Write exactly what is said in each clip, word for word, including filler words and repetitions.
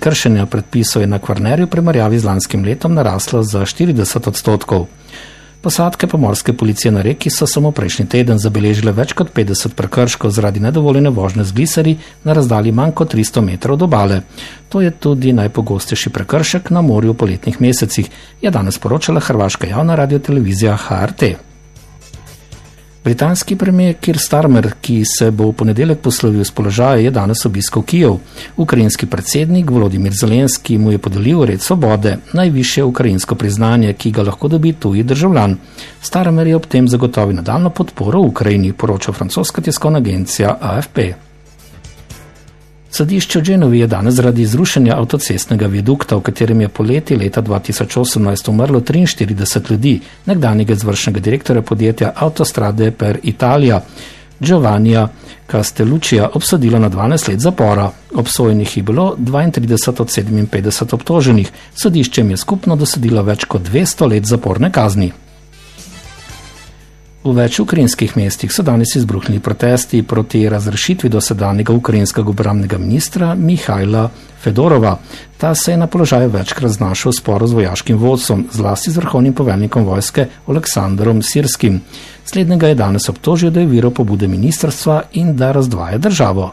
kršenja predpisov je na Kvarnerju v primerjavi z lanskim letom naraslo za štirideset odstotkov. Posadke pomorske policije na reki so samo prejšnji teden zabeležile več kot petdeset prekrškov zaradi nedovoljene vožnje z gliserji na razdalji manj kot tristo metrov od obale. To je tudi najpogostejši prekršek na morju v poletnih mesecih, je danes poročala hrvaška javna radiotelevizija H R T. Britanski premijer Keir Starmer, ki se bo v ponedeljek poslovil z položaja, je danes obiskal Kijev. Ukrajinski predsednik Volodimir Zelenski mu je podelil red svobode, najvišje ukrajinsko priznanje, ki ga lahko dobi tuji državljan. Starmer je ob tem zagotovil nadaljnjo podporo Ukrajini, poroča francoska tiskovna agencija A F P. Sodišče v Genovi je danes zaradi zrušenja avtocestnega viadukta, v katerem je poleti leta dva tisoč osemnajst umrlo triinštirideset ljudi, nekdanjega izvršnega direktorja podjetja Autostrade per Italia, Giovannija Castelluccija, obsodilo na dvanajst let zapora. Obsojenih je bilo dvaintrideset od sedeminpetdeset obtoženih. Sodišče jim je skupno dosodilo več kot dvesto let zaporne kazni. V več ukrajinskih mestih so danes izbruhnili protesti proti razrešitvi dosedanjega ukrajinskega obrambnega ministra Mihajla Fedorova. Ta se je na položaju večkrat znašel v sporu z vojaškim vodstvom, zlasti z vrhovnim poveljnikom vojske Oleksandrom Sirskim. Slednjega je danes obtožil, da je viral pobude ministrstva in da razdvaja državo.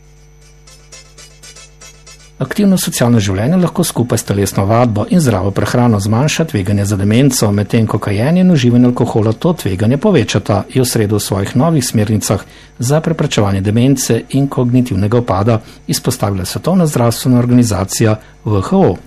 Aktivno socialno življenje lahko skupaj s telesno vadbo in zdravo prehrano zmanjša tveganje za demenco, medtem ko kajenje in uživanje alkohola to tveganje povečata, je v sredo v svojih novih smernicah za preprečevanje demence in kognitivnega upada izpostavila Svetovna zdravstvena organizacija W H O.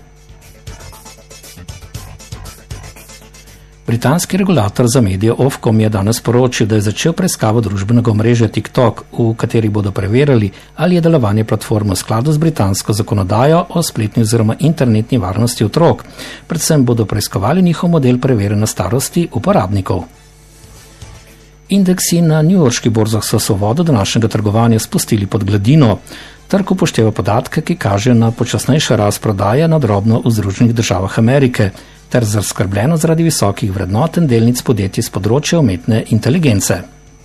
Britanski regulator za medije Ofcom je danes poročil, da je začel preiskavo družbenega omrežja TikTok, v kateri bodo preverili, ali je delovanje platforme v skladu z britansko zakonodajo o spletni oziroma internetni varnosti otrok. Predvsem bodo preiskovali njihov model preverjene starosti uporabnikov. Indeksi na newyorških borzah so se v vodo današnjega trgovanja spustili pod gladino. Trg upošteva podatke, ki kažejo na počasnejše rast prodaje na drobno v Združenih državah Amerike, ter zaskrbljeno zaradi visokih vrednoten delnic podjetij z področja umetne inteligence.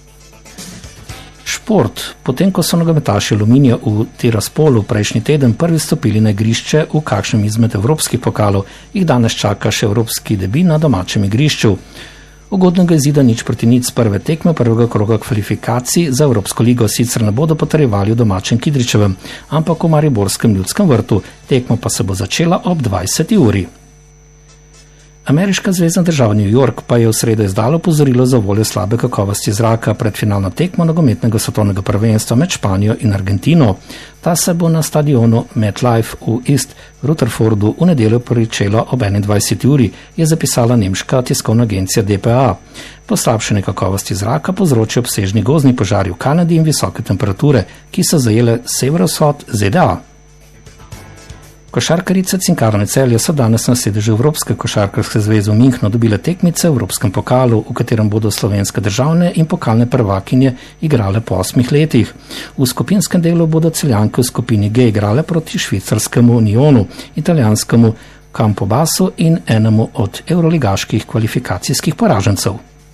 Šport. Potem, ko so nogometaši Aluminija v Tiraspolu prejšnji teden prvi stopili na igrišče v kakšnem izmed evropskih pokalov, jih danes čaka še evropski debi na domačem igrišču. Ugodnega izida nič proti nič z prve tekme prvega kroga kvalifikacij za Evropsko ligo sicer ne bodo potrjevali v domačem Kidričevem, ampak v mariborskem Ljudskem vrtu. Tekma pa se bo začela ob dvajseti uri. Ameriška zvezna država New York pa je v sredo izdala opozorilo za voljo slabe kakovosti zraka pred finalno tekmo nogometnega svetovnega prvenstva med Španijo in Argentino. Ta se bo na stadionu MetLife v East Rutherfordu v nedeljo pričela ob enaindvajseti uri, je zapisala nemška tiskovna agencija D P A. Poslabšanje kakovosti zraka povzročajo obsežni gozdni požari v Kanadi in visoke temperature, ki so zajele severovzhod Z D A. Košarkarice Cinkarne Celje so danes na sedežu Evropske košarkarske zveze v Münchnu dobile tekmice v Evropskem pokalu, v katerem bodo slovenske državne in pokalne prvakinje igrale po osmih letih. V skupinskem delu bodo Celjanke v skupini G igrale proti švicarskemu Unionu, italijanskemu Campobasu in enemu od evroligaških kvalifikacijskih poražencev.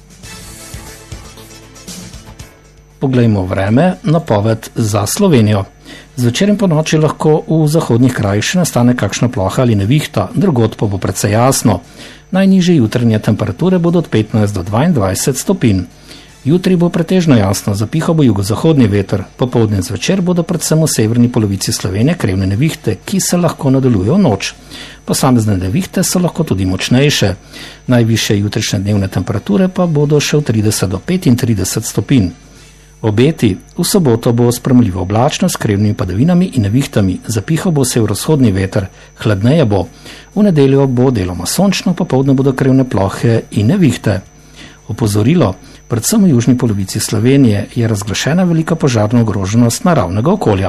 Poglejmo vreme, napoved za Slovenijo. Zvečer in po noči lahko v zahodnih krajih še nastane kakšna ploha ali nevihta, drugod pa bo precej jasno. Najnižje jutranje temperature bodo od petnajst do dvaindvajset stopinj. Jutri bo pretežno jasno, zapihal bo jugozahodni veter, popoldne in zvečer bodo predvsem v severni polovici Slovenije krevne nevihte, ki se lahko nadaljujejo noč. Posamezne nevihte so lahko tudi močnejše. Najvišje jutrišnje dnevne temperature pa bodo še od trideset do petintrideset stopinj. Obeti. V soboto bo spremljivo oblačno s krevnimi padavinami in nevihtami, zapihal bo severovzhodni veter, hladneje bo. V nedeljo bo deloma sončno, popoldne bodo krevne plohe in nevihte. Opozorilo. Predvsem v južni polovici Slovenije je razglašena velika požarna ogroženost naravnega okolja.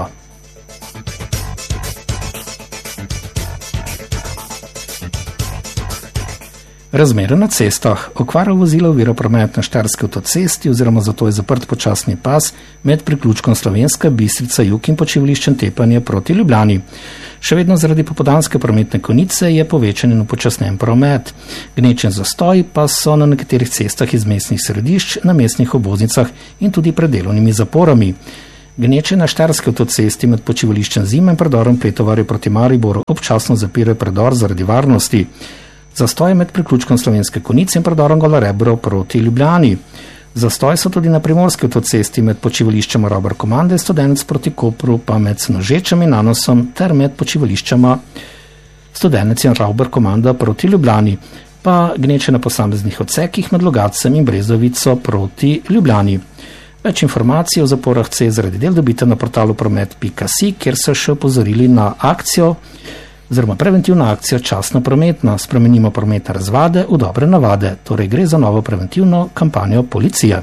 Razmere na cestah. Okvara vozila ovira promet na Štajerski avtocesti oziroma zato je zaprt počasni pas med priključkom Slovenska Bistrica jug in počivališčem Tepanje proti Ljubljani. Še vedno zaradi popoldanske prometne konice je povečan in upočasnjen promet. Gnečen zastoj pa so na nekaterih cestah iz mestnih središč, na mestnih obvoznicah in tudi pred delovnimi zaporami. Gneče na štajerski avtocesti med počivališčem Zima in predorom Pletovarju proti Mariboru občasno zapirajo predor zaradi varnosti. Zastoj med priključkom Slovenske Konjice in predorom Gola Rebro proti Ljubljani. Zastoj so tudi na primorski avtocesti med počivališčema Robar Komanda in Studenec proti Kopru, pa med Snožečem in Nanosom ter med počivališčema Studenec in Robar Komanda proti Ljubljani, pa gneče na posameznih odsekih med Logatcem in Brezovico proti Ljubljani. Več informacij o zaporah C zaradi del dobite na portalu promet pika si, kjer so še opozorili na akcijo oziroma preventivno akcijo Časno prometno, spremenimo prometne razvade v dobre navade, torej gre za novo preventivno kampanjo policije.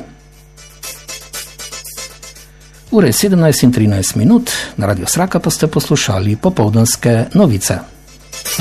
Ure je sedemnajst in trinajst minut, na Radio Sraka pa ste poslušali popoldanske novice.